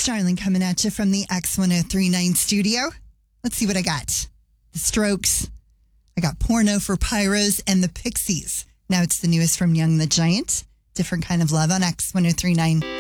Charlene coming at you from the X1039 studio. Let's see what I got. The Strokes. I got Porno for Pyros and the Pixies. Now it's the newest from Young the Giant. Different Kind of Love on X1039.